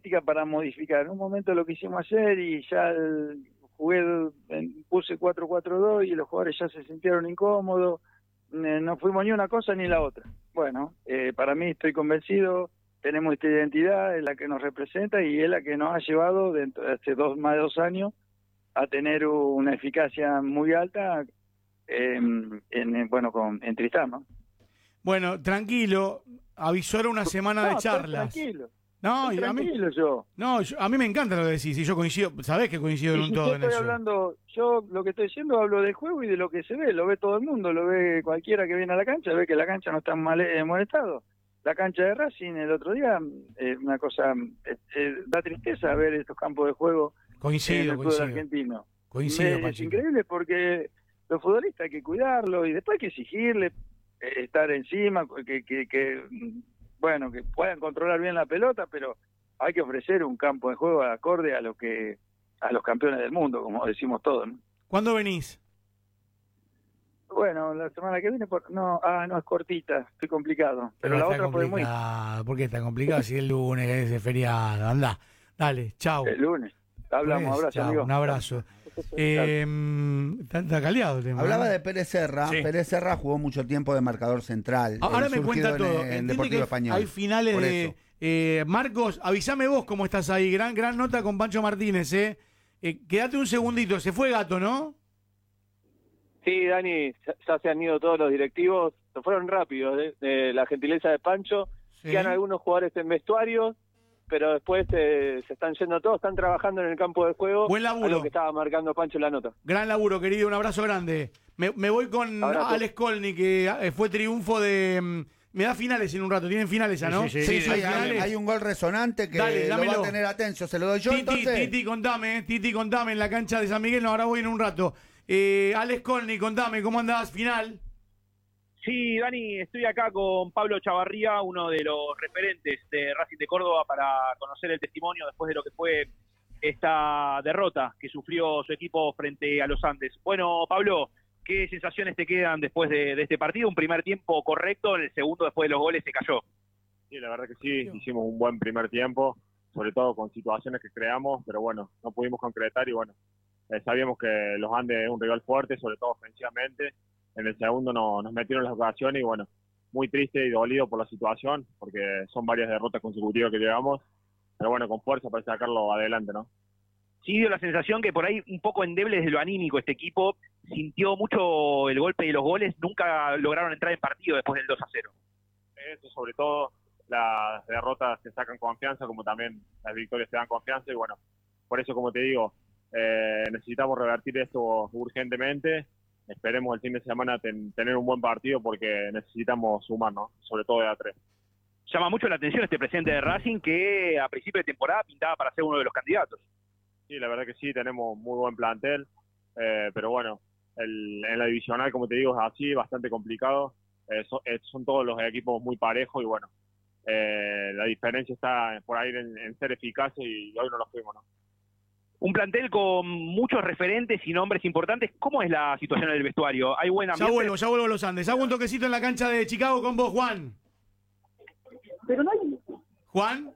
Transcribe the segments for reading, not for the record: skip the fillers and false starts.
futbolística para modificar. En un momento lo quisimos hacer y ya puse 4-4-2 y los jugadores ya se sintieron incómodos. No fuimos ni una cosa ni la otra. Bueno, para mí estoy convencido, tenemos esta identidad, es la que nos representa y es la que nos ha llevado dentro de hace más de 2 años a tener una eficacia muy alta en Tristán, ¿no? Bueno, tranquilo, avisó era una semana de charlas. Tranquilo. No, Estoy a mí, tranquilo yo. no, a mí me encanta lo que decís, y yo coincido, sabés que coincido en un todo en eso. Yo lo que estoy diciendo hablo del juego y de lo que se ve, lo ve todo el mundo, lo ve cualquiera que viene a la cancha, ve que la cancha no está molestado. La cancha de Racing el otro día, una cosa, da tristeza ver estos campos de juego en el fútbol argentino. Es increíble porque los futbolistas hay que cuidarlos y después hay que exigirle, estar encima, que puedan controlar bien la pelota, pero hay que ofrecer un campo de juego acorde a los campeones del mundo, como decimos todos, ¿no? ¿Cuándo venís? Bueno, la semana que viene, no, es cortita, estoy complicado, pero la otra podemos ir. ¿Por qué está complicado? Si el lunes es feriado, anda, dale, chau. El lunes, hablamos, abrazo, amigo. Un abrazo. Está caliado el tema. Hablaba de Pérez Serra. Sí. Pérez Serra jugó mucho tiempo de marcador central. Ahora me cuenta todo. En Deportivo Español. Hay finales de... Marcos, avísame vos cómo estás ahí. Gran nota con Pancho Martínez. Quédate un segundito. Se fue Gato, ¿no? Sí, Dani, ya se han ido todos los directivos. Se fueron rápidos, de la gentileza de Pancho. Sí. Quedan algunos jugadores en vestuarios, pero después se están yendo todos, están trabajando en el campo de juego. Buen laburo. A lo que estaba marcando Pancho en la nota. Gran laburo, querido, un abrazo grande. Me voy con Alex Colny, que fue triunfo de... Me da finales en un rato, tienen finales ya, ¿no? Sí, hay un gol resonante que dale, lo va a tener Atencio, se lo doy yo. Titi, contame en la cancha de San Miguel, no, ahora voy en un rato. Alex Colny, contame, ¿cómo andás? Final. Sí, Dani, estoy acá con Pablo Chavarría, uno de los referentes de Racing de Córdoba, para conocer el testimonio después de lo que fue esta derrota que sufrió su equipo frente a los Andes. Bueno, Pablo, ¿qué sensaciones te quedan después de este partido? Un primer tiempo correcto, en el segundo, después de los goles, se cayó. Sí, la verdad que sí, hicimos un buen primer tiempo, sobre todo con situaciones que creamos, pero bueno, no pudimos concretar y bueno, sabíamos que los Andes es un rival fuerte, sobre todo ofensivamente. En el segundo nos metieron las ocasiones y bueno, muy triste y dolido por la situación, porque son varias derrotas consecutivas que llevamos, pero bueno, con fuerza para sacarlo adelante, ¿no? Sí, dio la sensación que por ahí un poco endeble desde lo anímico este equipo, sintió mucho el golpe de los goles, nunca lograron entrar en partido después del 2-0. Eso, sobre todo, las derrotas te sacan confianza, como también las victorias te dan confianza y bueno, por eso, como te digo, necesitamos revertir esto urgentemente. Esperemos el fin de semana tener un buen partido porque necesitamos sumar, ¿no? Sobre todo de A3. Llama mucho la atención este presidente de Racing que a principio de temporada pintaba para ser uno de los candidatos. Sí, la verdad que sí, tenemos muy buen plantel, pero bueno, en la divisional, como te digo, es así, bastante complicado. Son todos los equipos muy parejos y bueno, la diferencia está por ahí en ser eficaces y hoy no lo fuimos, ¿no? Un plantel con muchos referentes y nombres importantes. ¿Cómo es la situación en el vestuario? ¿Hay buen ambiente? Ya vuelvo a los Andes. Hago un toquecito en la cancha de Chicago con vos, Juan. Pero no hay... ¿Juan?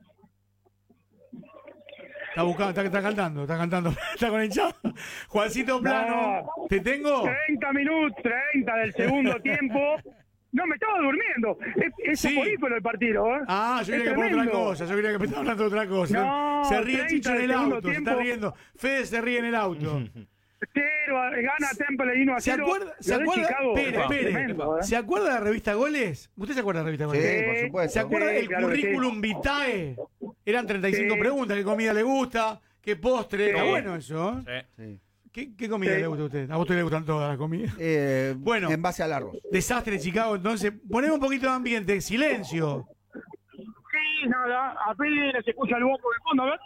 Está buscando, está cantando, está con el chat. Juancito Plano, no. ¿te tengo? 30 minutos, 30 del segundo tiempo. No, me estaba durmiendo. Es soporífero el partido, ¿eh? Ah, yo creía que por otra cosa. Yo creía que me estaba hablando de otra cosa. No, se ríe Chicho en el auto, tiempo. Se está riendo. Fede se ríe en el auto. Gana Temple y 1-0. ¿Se acuerda? Espere. ¿Se acuerda de la revista Goles? ¿Usted se acuerda de la revista Goles? Sí, por supuesto. ¿Se acuerda del claro currículum vitae? Eran 35 preguntas. ¿Qué comida le gusta? ¿Qué postre? Está bueno eso, ¿eh? Sí. ¿Qué comida le gusta a usted? A usted le gustan todas las comidas. Bueno, en base al arroz. Desastre Chicago, entonces. Ponemos un poquito de ambiente. Silencio. Sí, nada. Apenas se escucha el bombo de fondo, a ver.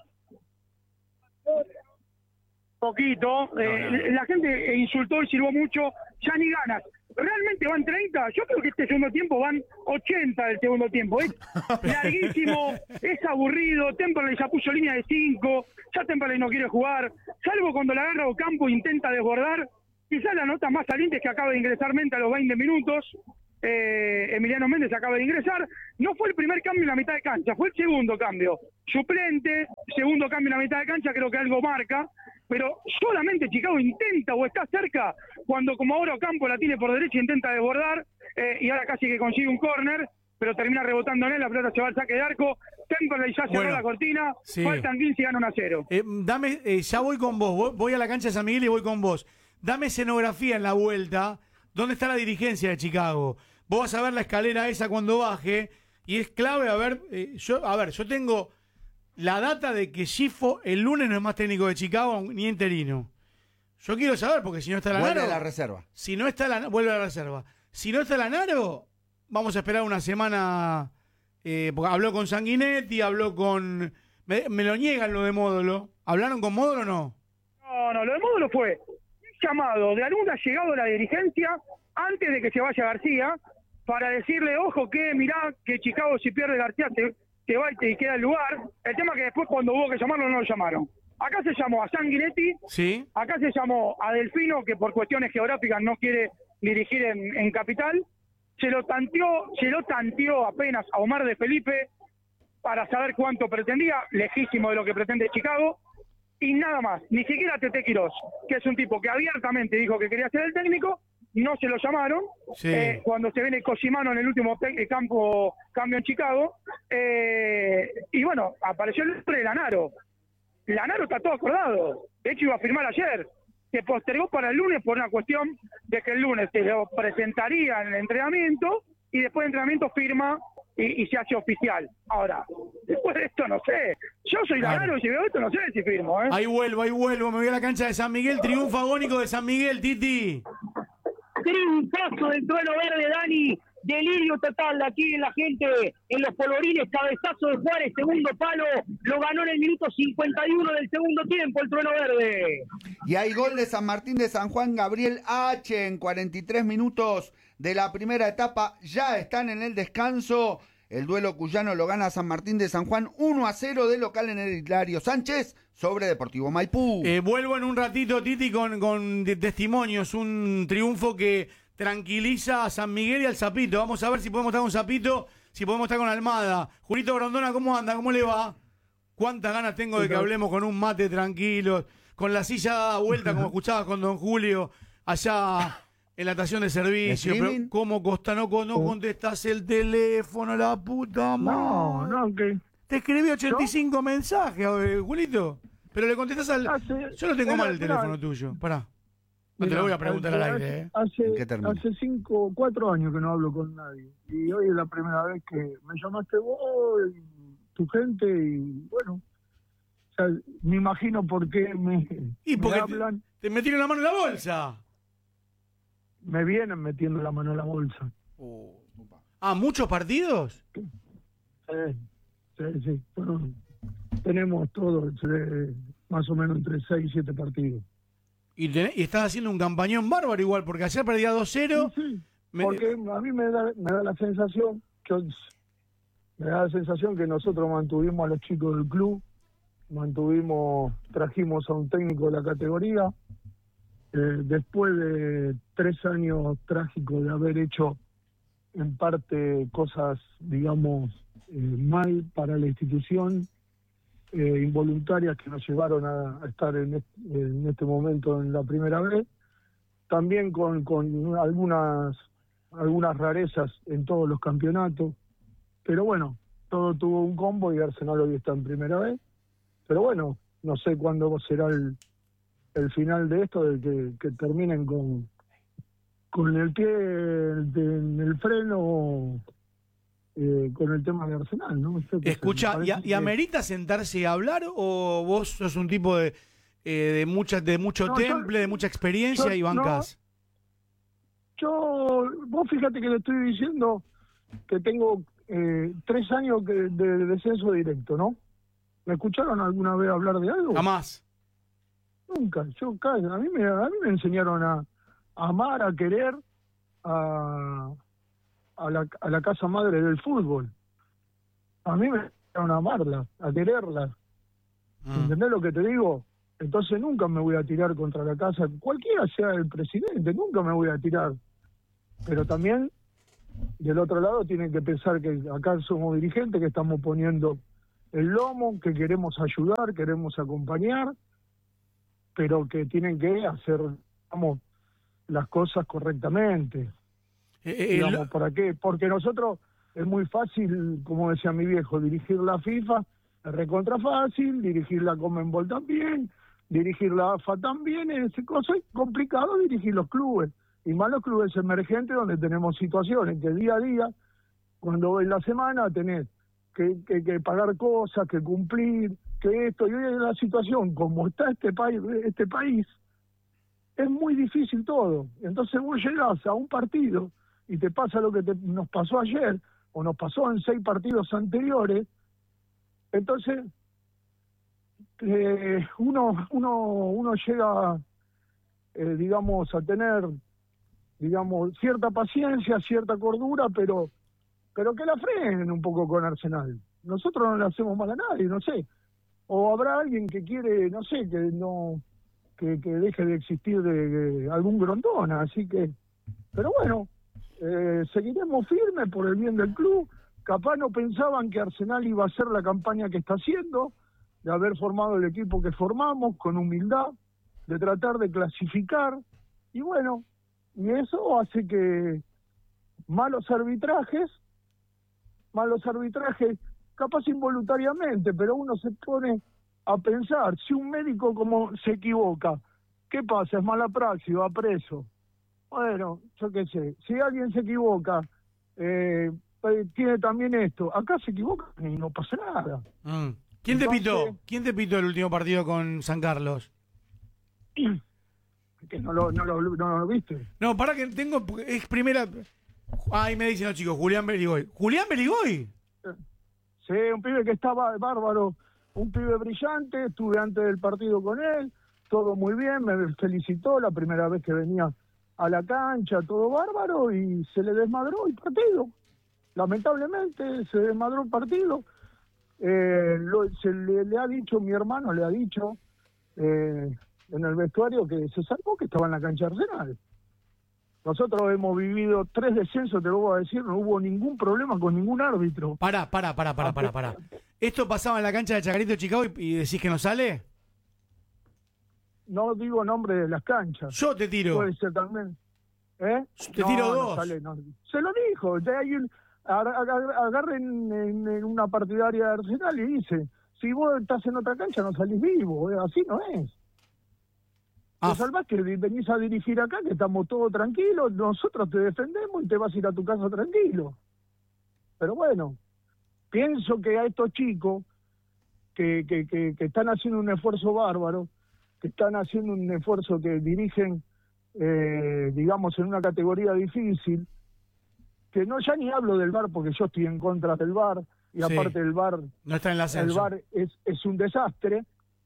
Poquito. La gente insultó y silbó mucho. Ya ni ganas. ¿Realmente van 30? Yo creo que este segundo tiempo van 80 del segundo tiempo. Es larguísimo, es aburrido. Temperley ya puso línea de 5. Ya Temperley no quiere jugar. Salvo cuando la agarra Ocampo e intenta desbordar. Quizás la nota más saliente es que acaba de ingresar Menta a los 20 minutos. Emiliano Méndez acaba de ingresar. No fue el primer cambio en la mitad de cancha, fue el segundo cambio. Suplente, segundo cambio en la mitad de cancha, creo que algo marca. Pero solamente Chicago intenta o está cerca cuando, como ahora Ocampo la tiene por derecha, intenta desbordar y ahora casi que consigue un córner, pero termina rebotando en él, la pelota se va al saque de arco. Temperley ya cerró la cortina, sí. Faltan 15 y gana 1-0. Ya voy con vos, voy a la cancha de San Miguel y voy con vos. Dame escenografía en la vuelta. ¿Dónde está la dirigencia de Chicago? Vos vas a ver la escalera esa cuando baje y es clave, yo tengo la data de que Schifo el lunes no es más técnico de Chicago ni interino. Yo quiero saber, porque si no está Lanaro... Vuelve a la reserva. Si no está vuelve a la reserva. Si no está Lanaro, vamos a esperar una semana, porque habló con Sanguinetti, habló con... Me lo niegan lo de Módulo. ¿Hablaron con Módulo o no? No, lo de Módulo fue llamado de algún allegado de la dirigencia antes de que se vaya García, para decirle, ojo, que mirá, que Chicago si pierde García te va y te queda el lugar. El tema es que después cuando hubo que llamarlo no lo llamaron. Acá se llamó a Sanguinetti, ¿sí? Acá se llamó a Delfino, que por cuestiones geográficas no quiere dirigir en Capital. Se lo tanteó apenas a Omar de Felipe para saber cuánto pretendía, lejísimo de lo que pretende Chicago, y nada más. Ni siquiera Tete Quirós, que es un tipo que abiertamente dijo que quería ser el técnico, no se lo llamaron. Sí. Cuando se viene Cosimano en el último cambio en Chicago, y bueno, apareció el nombre de Lanaro. Lanaro está todo acordado, de hecho iba a firmar ayer, se postergó para el lunes por una cuestión de que el lunes se lo presentaría en el entrenamiento y después del entrenamiento firma y se hace oficial. Ahora, después de esto no sé, yo soy Lanaro y si veo esto no sé si firmo. Ahí vuelvo, me voy a la cancha de San Miguel, triunfo agónico de San Miguel, Titi. Triunfazo del Trueno Verde, Dani. Delirio total aquí en la gente, en los polvorines, cabezazo de Juárez, segundo palo, lo ganó en el minuto 51 del segundo tiempo el Trueno Verde. Y hay gol de San Martín de San Juan, Gabriel H. en 43 minutos de la primera etapa, ya están en el descanso. El duelo cuyano lo gana San Martín de San Juan 1-0 de local en el Hilario Sánchez sobre Deportivo Maipú. Vuelvo en un ratito, Titi, con testimonios, un triunfo que tranquiliza a San Miguel y al Zapito. Vamos a ver si podemos estar con Zapito, si podemos estar con Almada. Julito Grondona, ¿cómo anda? ¿Cómo le va? ¿Cuántas ganas tengo de que hablemos con un mate tranquilo, con la silla dada vuelta, como escuchabas con don Julio, allá en la estación de servicio? Pero ¿cómo costa? No contestás el teléfono, la puta madre. No, que... Te escribí 85 mensajes, Julito. Pero le contestás al... Yo no tengo mal el teléfono tuyo. Pará. No te lo voy a preguntar al aire, Hace 4 años que no hablo con nadie. Y hoy es la primera vez que me llamaste vos y tu gente y bueno. O sea, me imagino por qué me hablan. Te metieron la mano en la bolsa. Me vienen metiendo la mano en la bolsa. ¿Muchos partidos? Sí. Bueno, tenemos todos más o menos entre 6 y 7 partidos. Y estás haciendo un campañón bárbaro igual, porque ayer perdía 2-0. Sí, porque a mí me da la sensación que nosotros mantuvimos a los chicos del club, trajimos a un técnico de la categoría, después de 3 años trágicos de haber hecho en parte cosas, digamos, mal para la institución, involuntarias que nos llevaron a estar en este momento en la primera vez, también con algunas rarezas en todos los campeonatos, pero bueno, todo tuvo un combo y Arsenal hoy está en primera vez, pero bueno, no sé cuándo será el final de esto, de que terminen con el pie en el freno, con el tema de Arsenal, ¿no? Escucha, ¿y amerita sentarse y hablar o vos sos un tipo de mucho temple, de mucha experiencia y bancás? Vos fíjate que le estoy diciendo que tengo 3 años de descenso directo, ¿no? ¿Me escucharon alguna vez hablar de algo? Jamás. Nunca. A mí me enseñaron a amar, a querer, a la casa madre del fútbol. A mí me enseñaron a amarla, a quererla. ¿Entendés lo que te digo? Entonces nunca me voy a tirar contra la casa, cualquiera sea el presidente, nunca me voy a tirar. Pero también Del otro lado tienen que pensar que acá somos dirigentes, que estamos poniendo el lomo, que queremos ayudar, queremos acompañar, pero que tienen que hacer, digamos, las cosas correctamente. Digamos, ¿para qué? Porque nosotros es muy fácil, como decía mi viejo, dirigir la FIFA es recontra fácil, dirigir la Conmebol también, dirigir la AFA también, es complicado dirigir los clubes, y más los clubes emergentes donde tenemos situaciones que día a día, cuando en la semana tenés que pagar cosas, que cumplir, que esto, y hoy en la situación como está este país, es muy difícil todo. Entonces vos llegás a un partido y te pasa lo que nos pasó ayer, o nos pasó en 6 partidos anteriores, entonces uno llega, digamos, a tener, digamos, cierta paciencia, cierta cordura, pero que la frenen un poco con Arsenal. Nosotros no le hacemos mal a nadie, no sé. O habrá alguien que quiere, no sé, que deje de existir de algún Grondona, así que, pero bueno, seguiremos firmes por el bien del club. Capaz no pensaban que Arsenal iba a hacer la campaña que está haciendo, de haber formado el equipo que formamos, con humildad, de tratar de clasificar, y bueno, y eso hace que malos arbitrajes, capaz involuntariamente, pero uno se pone a pensar, si un médico como se equivoca, ¿qué pasa? Es mala praxis, va preso. Bueno, yo qué sé, si alguien se equivoca, tiene también esto, acá se equivoca y no pasa nada. ¿Quién te pitó? ¿Quién te pitó el último partido con San Carlos? Que no lo viste. No, para que tengo, es primera. Ahí me dicen los chicos, Julián Beligoy. ¿Julián Beligoy? Sí, un pibe que estaba bárbaro, un pibe brillante, estuve antes del partido con él, todo muy bien, me felicitó la primera vez que venía a la cancha, todo bárbaro, y se le desmadró el partido. Lamentablemente se desmadró el partido. Le ha dicho, mi hermano le ha dicho en el vestuario que se salvó, que estaba en la cancha Arsenal. Nosotros hemos vivido 3 descensos, te lo voy a decir, no hubo ningún problema con ningún árbitro. Pará. ¿Esto pasaba en la cancha de Chacarito, Chicago, y decís que no sale? No digo nombre de las canchas. Yo te tiro. Puede ser también. Te tiro 2. No sale, no. Se lo dijo. Agarren en una partidaria de Arsenal y dice, si vos estás en otra cancha no salís vivo. Así no es. Te salvás que venís a dirigir acá, que estamos todos tranquilos, nosotros te defendemos y te vas a ir a tu casa tranquilo. Pero bueno, pienso que a estos chicos que están haciendo un esfuerzo bárbaro, que están haciendo un esfuerzo, que dirigen, digamos, en una categoría difícil, que no, ya ni hablo del VAR porque yo estoy en contra del VAR, y sí, aparte del VAR, no está en el ascenso. El VAR es un desastre,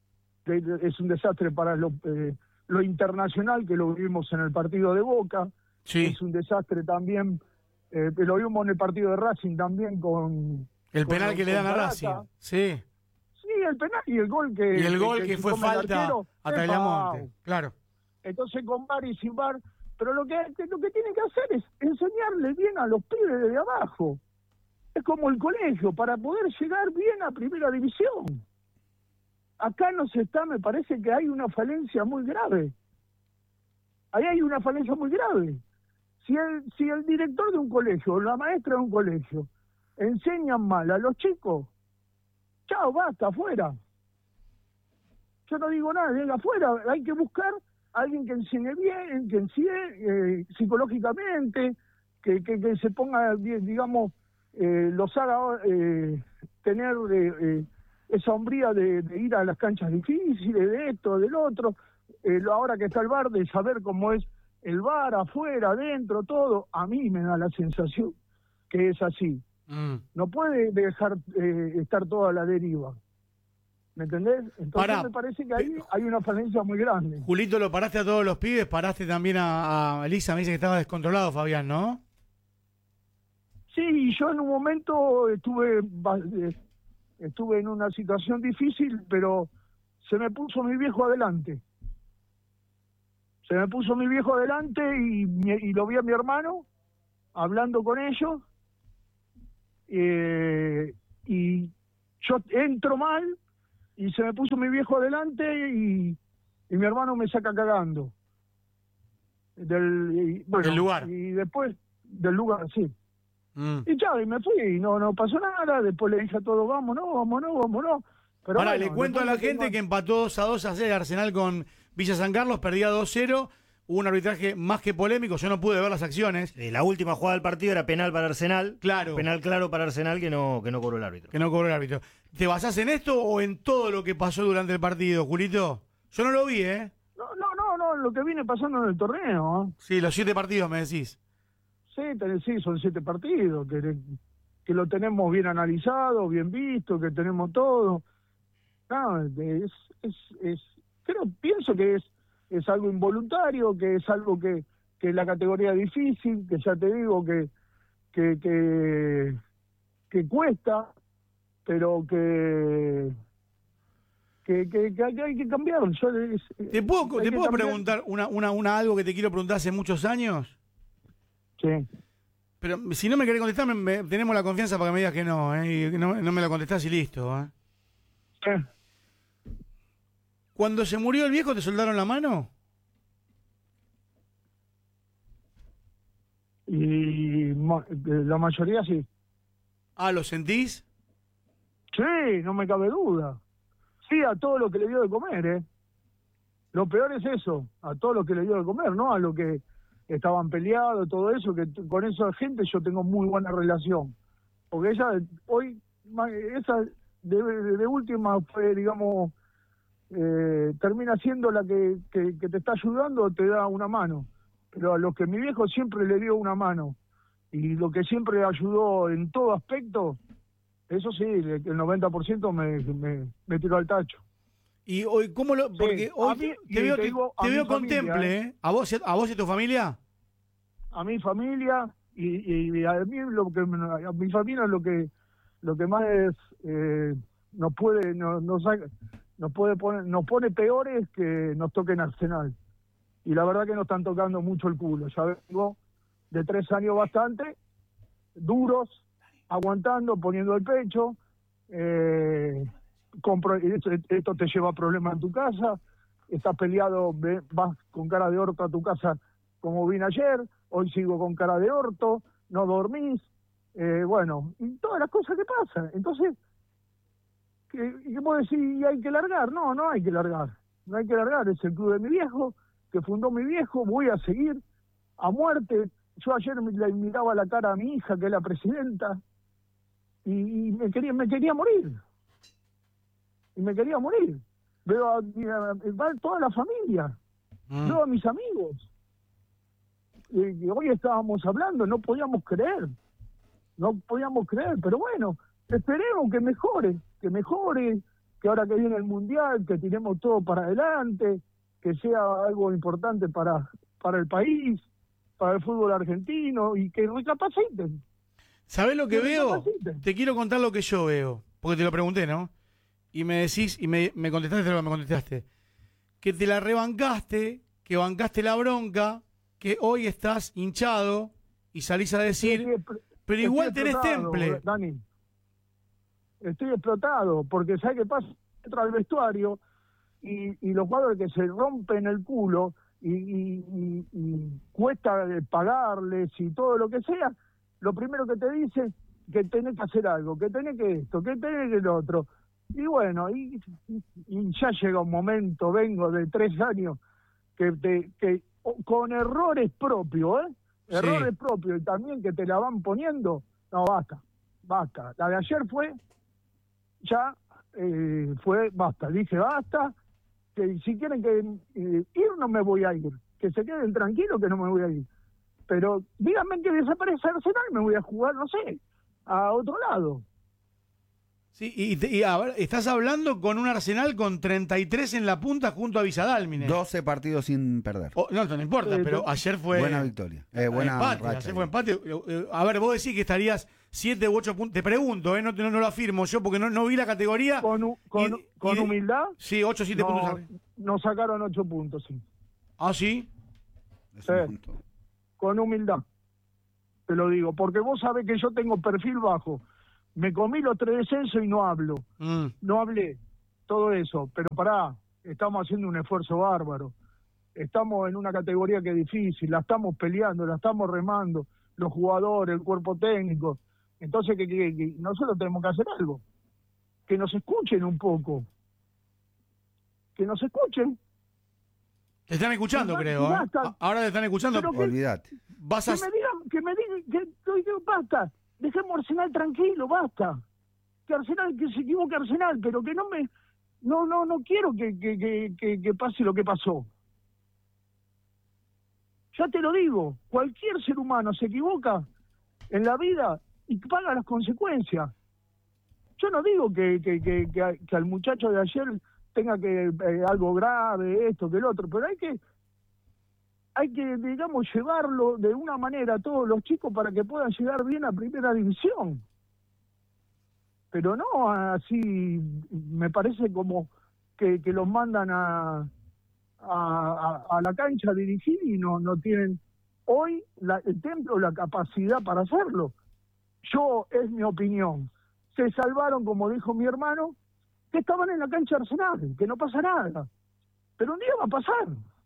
para lo internacional, que lo vimos en el partido de Boca, sí, es un desastre también, lo vimos en el partido de Racing también con... El penal que le dan a Racing, sí. Sí, el penal y el gol que... Y el gol que fue falta a Tagliamonte, claro. Entonces con VAR y sin VAR, pero lo que tienen que hacer es enseñarle bien a los pibes de abajo. Es como el colegio, para poder llegar bien a primera división. Acá me parece que hay una falencia muy grave. Ahí hay una falencia muy grave. Si el director de un colegio o la maestra de un colegio enseñan mal a los chicos, chao, basta, afuera. Yo no digo nada, venga afuera. Hay que buscar a alguien que enseñe bien, que enseñe psicológicamente, que se ponga bien, digamos, los haga tener esa hombría de ir a las canchas difíciles, de esto, del otro, ahora que está el VAR, de saber cómo es el VAR, afuera, adentro, todo. A mí me da la sensación que es así. No puede dejar estar toda la deriva. ¿Me entendés? Entonces me parece que ahí hay una falencia muy grande. Julito, lo paraste a todos los pibes, paraste también a Elisa, me dice que estaba descontrolado, Fabián, ¿no? Sí, yo en un momento estuve en una situación difícil, pero se me puso mi viejo adelante. Y lo vi a mi hermano, hablando con ellos, y yo entro mal, y se me puso mi viejo adelante, y mi hermano me saca cagando. Del lugar. Y después, del lugar, sí. Y ya, y me fui, y no pasó nada. Después le dije a todos, vámonos. Pero ahora, bueno, le cuento a la gente que empató 2-2 ayer Arsenal con Villa San Carlos, perdía 2-0. Hubo un arbitraje más que polémico, yo no pude ver las acciones. La última jugada del partido era penal para Arsenal. Claro. Penal claro para Arsenal que no cobró el árbitro. Que no cobró el árbitro. ¿Te basás en esto o en todo lo que pasó durante el partido, Julito? Yo no lo vi, ¿eh? No, lo que viene pasando en el torneo. Sí, los 7 partidos, me decís. Sí, son 7 partidos, que lo tenemos bien analizado, bien visto, que tenemos todo. No, pienso que es algo involuntario, que es algo que la categoría es difícil, que ya te digo que cuesta, pero que hay que cambiar. ¿Te puedo preguntar algo que te quiero preguntar hace muchos años? Sí. Pero si no me querés contestar, tenemos la confianza para que me digas que no, y no me lo contestás y listo. Cuando se murió el viejo, ¿te soldaron la mano? Y la mayoría sí. Ah, ¿lo sentís? Sí, no me cabe duda. Sí, a todo lo que le dio de comer, ¿eh? Lo peor es eso, a todo lo que le dio de comer, no a lo que estaban peleados, todo eso, que con esa gente yo tengo muy buena relación. Porque ella, hoy, esa de última fue, digamos, termina siendo la que te está ayudando o te da una mano. Pero a lo que mi viejo siempre le dio una mano, y lo que siempre ayudó en todo aspecto, eso sí, el 90% me tiró al tacho. Y hoy, ¿cómo lo...? Porque sí, hoy te veo contemple, ¿eh? ¿A vos y tu familia? A mi familia, y a mí a mi familia lo que más es, nos pone peores que nos toquen Arsenal. Y la verdad que nos están tocando mucho el culo. Ya vengo de 3 años bastante duros, aguantando, poniendo el pecho. Esto te lleva a problemas en tu casa. Estás peleado, vas con cara de orto a tu casa como vine ayer. Hoy sigo con cara de orto, no dormís. Bueno, y todas las cosas que pasan. Entonces, ¿qué puedo decir? ¿Y hay que largar? No hay que largar. No hay que largar. Es el club de mi viejo, que fundó mi viejo. Voy a seguir a muerte. Yo ayer le miraba la cara a mi hija, que es la presidenta, y me quería morir. Y me quería morir. Veo va toda la familia. Veo a mis amigos. Y hoy estábamos hablando, no podíamos creer, pero bueno, esperemos que mejore, que ahora que viene el Mundial, que tiremos todo para adelante, que sea algo importante para el país, para el fútbol argentino, y que recapaciten. ¿Sabés lo que veo? Te quiero contar lo que yo veo, porque te lo pregunté, ¿no? Y me decís, y me contestaste lo que me contestaste, que te la rebancaste, que bancaste la bronca, que hoy estás hinchado y salís a decir, pero igual tenés temple. Dani, estoy explotado, porque ¿sabes qué pasa? Entra al vestuario y los jugadores que se rompen el culo y cuesta pagarles y todo lo que sea, lo primero que te dice que tenés que hacer algo, que tenés que esto, que tenés que lo otro. Y bueno, y ya llega un momento, vengo de 3 años, que con errores propios, errores propios, y también que te la van poniendo, no, basta. La de ayer fue, basta, dije basta, que si quieren que ir no me voy a ir, que se queden tranquilos que no me voy a ir. Pero díganme que desaparece Arsenal, me voy a jugar, no sé, a otro lado. Sí, y a ver, estás hablando con un Arsenal con 33 en la punta junto a Villadálmine. 12 partidos sin perder. No importa, pero ayer fue... Buena victoria. Buena empate, racha. Ayer fue empate. A ver, vos decís que estarías 7 u 8 puntos. Te pregunto, no lo afirmo yo porque no vi la categoría. ¿Con humildad? Sí, 8 o 7 puntos. Nos sacaron 8 puntos, sí. ¿Ah, sí? Sí, con humildad. te lo digo, porque vos sabés que yo tengo perfil bajo. Me comí los 3 descensos y no hablo. No hablé, todo eso. Pero pará, estamos haciendo un esfuerzo bárbaro. Estamos en una categoría que es difícil, la estamos peleando, la estamos remando, los jugadores, el cuerpo técnico. Entonces que nosotros tenemos que hacer algo. Que nos escuchen un poco. Que nos escuchen. Te están escuchando, creo. Ahora te están escuchando. Olvídate. Que me digan, que basta. Dejemos a Arsenal tranquilo, basta. Que se equivoque Arsenal, pero que no quiero que pase lo que pasó. Ya te lo digo, cualquier ser humano se equivoca en la vida y paga las consecuencias. Yo no digo que al muchacho de ayer tenga que algo grave, esto, que el otro, pero hay que, digamos, llevarlo de una manera a todos los chicos para que puedan llegar bien a primera división. Pero no así, me parece como que los mandan a la cancha a dirigir y no tienen hoy el templo, la capacidad para hacerlo. Es mi opinión. Se salvaron, como dijo mi hermano, que estaban en la cancha de Arsenal, que no pasa nada. Pero un día va a pasar.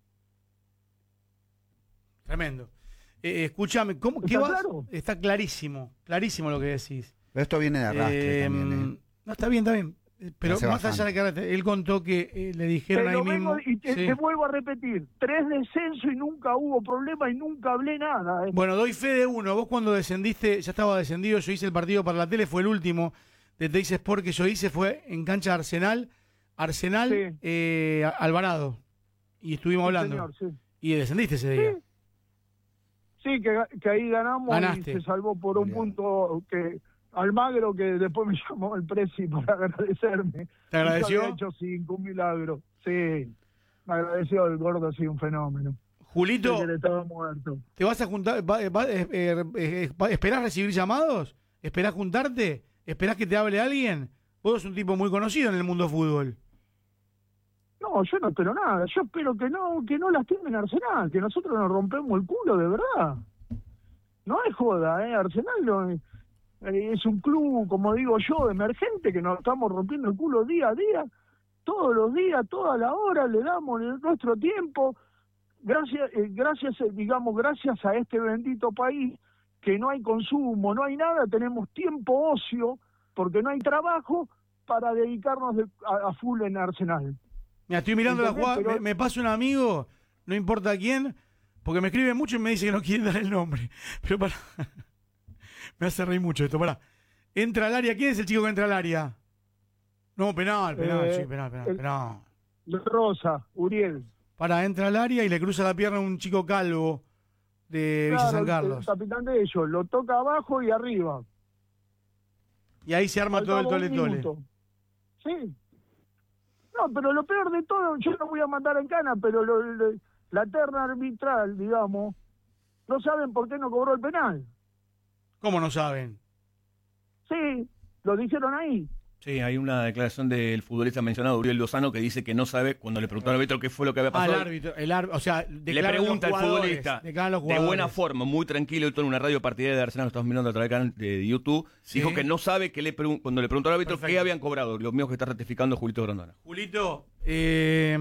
Tremendo. Escúchame, ¿cómo? ¿Qué vas? Claro? Está clarísimo lo que decís. Esto viene de arrastre también, No, está bien. Pero más allá de que él contó que le dijeron ahí mismo... Y te vuelvo a repetir, 3 descensos y nunca hubo problema y nunca hablé nada. Bueno, doy fe de uno. Vos cuando descendiste, ya estaba descendido, yo hice el partido para la tele, fue el último de Teis Sport que yo hice, fue en cancha de Arsenal, sí. Alvarado. Y estuvimos hablando. Señor, sí. Y descendiste ese día. Sí, que ahí ganamos. Ganaste. Y se salvó por un punto que... Almagro, que después me llamó el Presi para agradecerme. ¿Te agradeció? Había hecho 5 milagros. Sí, me agradeció el gordo, sí, un fenómeno. Julito, que estaba muerto. ¿Te vas a juntar? ¿Esperás recibir llamados? ¿Esperás juntarte? ¿Esperás que te hable alguien? Vos sos un tipo muy conocido en el mundo fútbol. No, yo no espero nada. Yo espero que no lastimen Arsenal, que nosotros nos rompemos el culo de verdad. No es joda, Arsenal no... Es un club, como digo yo, emergente, que nos estamos rompiendo el culo día a día, todos los días, toda la hora, le damos nuestro tiempo, gracias a este bendito país, que no hay consumo, no hay nada, tenemos tiempo ocio, porque no hay trabajo, para dedicarnos a full en Arsenal. Mira, estoy mirando la jugada, pero... me pasa un amigo, no importa quién, porque me escribe mucho y me dice que no quiere dar el nombre, pero para... Me hace reír mucho esto, pará. Entra al área, ¿quién es el chico que entra al área? No, penal. Rosa, Uriel. Pará, entra al área y le cruza la pierna a un chico calvo de Villa San Carlos. El capitán de ellos, lo toca abajo y arriba. Y ahí se arma todo el tole-tole. Sí. No, pero lo peor de todo, yo no voy a mandar en cana, pero la terna arbitral, digamos, no saben por qué no cobró el penal. ¿Cómo no saben? Sí, lo dijeron ahí. Sí, hay una declaración del futbolista mencionado, Uriel Lozano, que dice que no sabe, cuando le preguntó al árbitro qué fue lo que había pasado. El árbitro, o sea, le pregunta al futbolista, de buena forma, muy tranquilo, y todo en una radio partidaria de Arsenal, que estamos mirando a través del canal de YouTube, ¿sí? Dijo que no sabe cuando le preguntó al árbitro qué habían cobrado, lo mismo que está ratificando Julito Grondona. Julito, sí.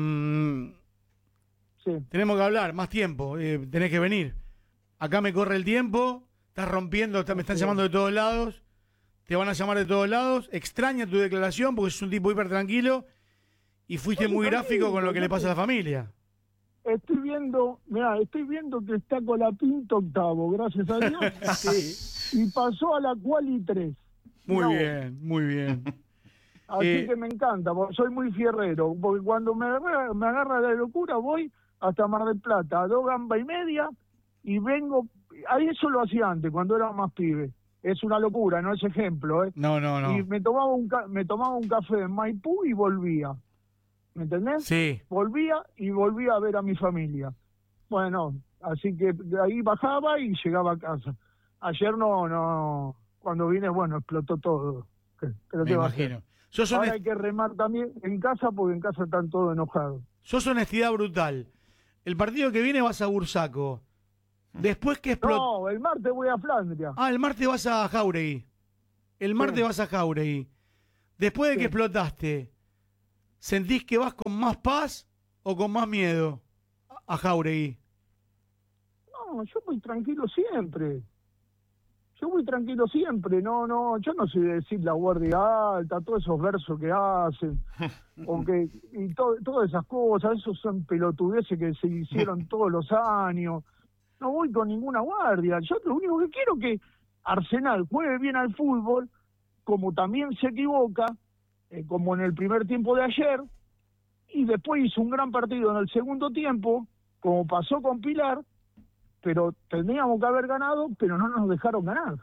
Tenemos que hablar, más tiempo, tenés que venir. Acá me corre el tiempo. Estás rompiendo, me están llamando de todos lados, te van a llamar de todos lados, extraña tu declaración porque sos un tipo hiper tranquilo y fuiste muy gráfico con lo que le pasa a la familia. Estoy viendo que está con la Pinto octavo, gracias a Dios, y pasó a la Quali 3. Muy bien. Así que me encanta, porque soy muy fierrero, porque cuando me agarra la locura voy hasta Mar del Plata, a 2 gambas y media, y vengo... Ahí eso lo hacía antes, cuando era más pibe. Es una locura, no es ejemplo, No. Y me tomaba un café en Maipú y volvía. ¿Me entendés? Sí. Volvía a ver a mi familia. Bueno, así que de ahí bajaba y llegaba a casa. Ayer no, cuando vine, bueno, explotó todo. Me imagino. Ahora hay que remar también en casa, porque en casa están todos enojados. Sos honestidad brutal. El partido que viene vas a Bursaco. Después que explotó. No, el martes voy a Flandria. Ah, el martes vas a Jauregui. El martes vas a Jauregui. Después de que explotaste, ¿sentís que vas con más paz o con más miedo a Jauregui? No, yo voy tranquilo siempre. Yo yo no sé decir la guardia alta, todos esos versos que hacen, y todas esas cosas, esos son pelotudeces que se hicieron todos los años. No voy con ninguna guardia. Yo lo único que quiero es que Arsenal juegue bien al fútbol, como también se equivoca, como en el primer tiempo de ayer, y después hizo un gran partido en el segundo tiempo, como pasó con Pilar, pero teníamos que haber ganado, pero no nos dejaron ganar.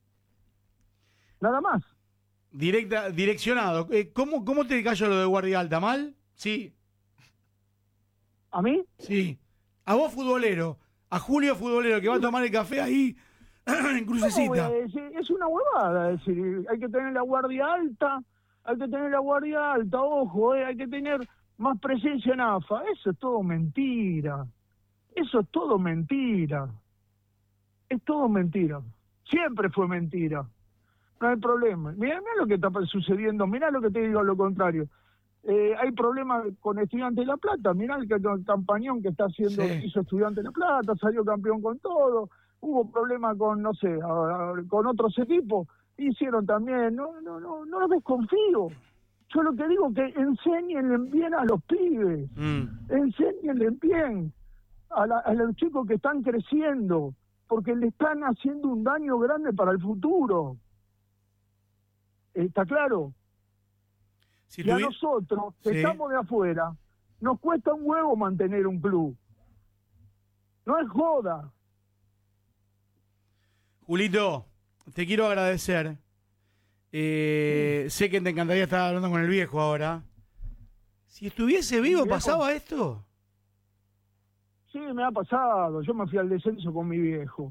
Nada más. Direccionado. ¿Cómo te cayó lo de guardia alta? ¿Mal? Sí. ¿A mí? Sí. A vos, futbolero. A Julio, futbolero, que va a tomar el café ahí en Crucecita. No, es una huevada. Es decir, hay que tener la guardia alta, ojo, hay que tener más presencia en AFA. Eso es todo mentira. Es todo mentira. Siempre fue mentira. No hay problema. Mirá lo que está sucediendo. Mirá lo que te digo, lo contrario. Hay problemas con Estudiantes de La Plata. Mirá el campañón que está haciendo, hizo Estudiantes de La Plata, salió campeón con todo. Hubo problemas con, no sé, con otros equipos. Hicieron también. No los desconfío. Yo lo que digo es que enséñenle bien a los pibes. Enséñenle bien a los chicos que están creciendo, porque le están haciendo un daño grande para el futuro. ¿Está claro? Y a nosotros, que estamos de afuera, nos cuesta un huevo mantener un club. No es joda. Julito, te quiero agradecer. Sé que te encantaría estar hablando con el viejo ahora. Si estuviese vivo, ¿pasaba esto? Sí, me ha pasado. Yo me fui al descenso con mi viejo.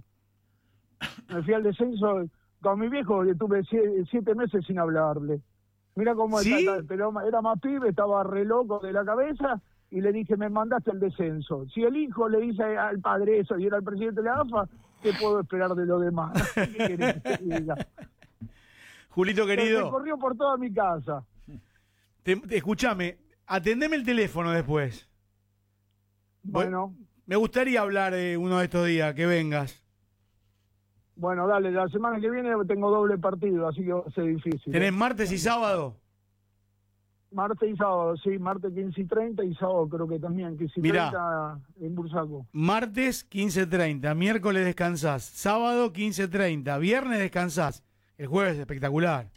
Con mi viejo estuve 7 meses sin hablarle. Mira cómo ¿Sí? Pero era más pibe, estaba re loco de la cabeza, y le dije, me mandaste al descenso. Si el hijo le dice al padre eso y era el presidente de la AFA, ¿qué puedo esperar de lo demás? ¿Qué querés que diga? Julito querido. Me corrió por toda mi casa. Escúchame, atendeme el teléfono después. Bueno. Me gustaría hablar uno de estos días, que vengas. Bueno, dale, la semana que viene tengo doble partido, así que va a ser difícil. ¿Tenés martes y sábado? Martes y sábado, sí, martes 15:30 y sábado creo que también, 15:30 en Bursaco. Martes 15:30, miércoles descansás, sábado 15:30, viernes descansás. El jueves espectacular.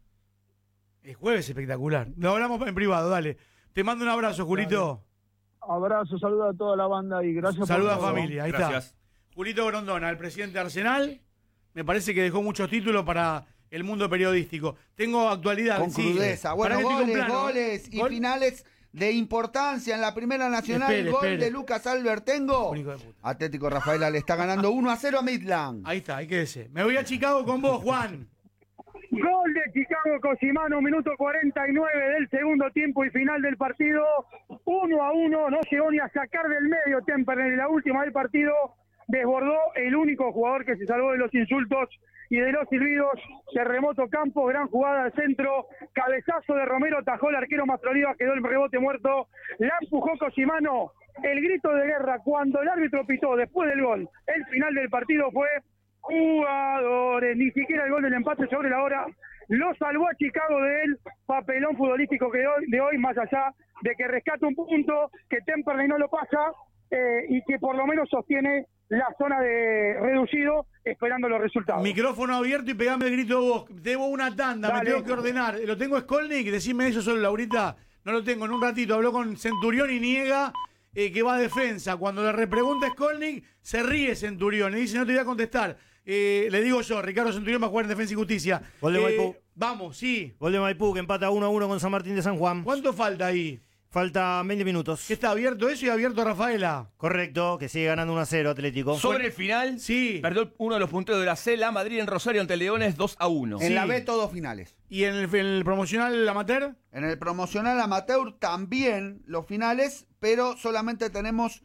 Lo hablamos en privado, dale. Te mando un abrazo, Julito. Dale. Abrazo, saludos a toda la banda y gracias Saluda por todo. a familia, ahí Gracias. está. Julito Grondona, el presidente de Arsenal. Me parece que dejó muchos títulos para el mundo periodístico. Tengo actualidad. Con crudeza. Bueno, goles y ¿Gol? finales de importancia en la Primera Nacional. Espere. De Lucas Albertengo. Atlético Rafaela le está ganando 1-0 a Midland. Ahí está, quédese. Me voy a Chicago con vos, Juan. Gol de Chicago Cosimano, minuto 49 del segundo tiempo y final del partido. 1-1, no llegó ni a sacar del medio Temperley en la última del partido. Desbordó el único jugador que se salvó de los insultos y de los silbidos. Terremoto Campos, gran jugada al centro. Cabezazo de Romero, atajó el arquero Mastroliva, quedó el rebote muerto. La empujó Cosimano. El grito de guerra cuando el árbitro pitó después del gol. El final del partido fue jugadores. Ni siquiera el gol del empate sobre la hora lo salvó a Chicago del papelón futbolístico de hoy, más allá de que rescata un punto, que Temperley no lo pasa y que por lo menos sostiene la zona de reducido, esperando los resultados. Micrófono abierto y pegame el grito vos. Debo una tanda, Dale. me tengo que ordenar. ¿Lo tengo a Skolnick? Decime eso solo, Laurita. No lo tengo, en un ratito. Habló con Centurión y niega que va a defensa. Cuando le repregunta a Skolnick, se ríe Centurión. Le dice, no te voy a contestar. Le digo yo, Ricardo Centurión va a jugar en Defensa y Justicia. Gol de Maipú. Vamos, sí. Gol de Maipú, que empata 1-1 con San Martín de San Juan. ¿Cuánto falta ahí? Falta 20 minutos. ¿Qué está abierto eso y abierto Rafaela? Correcto, que sigue ganando 1-0 Atlético. Sobre el final, sí, perdió uno de los punteros de la C, la Madrid en Rosario ante Leones 2-1. En la B todos finales. ¿Y en el promocional amateur? En el promocional amateur también los finales, pero solamente tenemos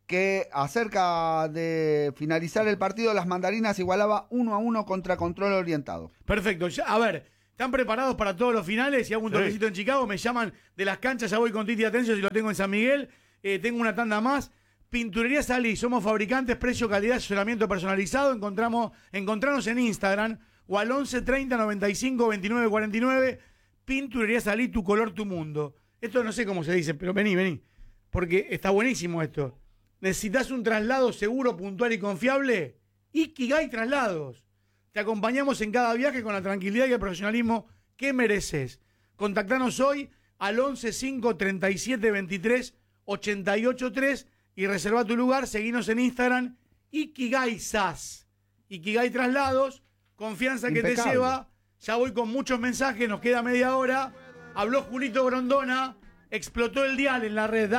que acerca de finalizar el partido, Las Mandarinas igualaba 1-1 contra Control Orientado. Perfecto. Ya, a ver, ¿están preparados para todos los finales? Si hago un toquecito en Chicago, me llaman de las canchas, ya voy con Titi Atencio si lo tengo en San Miguel. Tengo una tanda más. Pinturería Salí, somos fabricantes, precio, calidad, asesoramiento personalizado. Encontranos en Instagram o al 11 30 95 29 49. Pinturería Salí, tu color, tu mundo. Esto no sé cómo se dice, pero vení. Porque está buenísimo esto. ¿Necesitas un traslado seguro, puntual y confiable? Ikigai Traslados. Te acompañamos en cada viaje con la tranquilidad y el profesionalismo que mereces. Contactanos hoy al 11 5 37 23 88 3 y reserva tu lugar. Seguinos en Instagram. Ikigai SAS. Ikigai Traslados. Confianza impecable. Que te lleva. Ya voy con muchos mensajes. Nos queda media hora. Habló Julito Grondona. Explotó el dial en la red.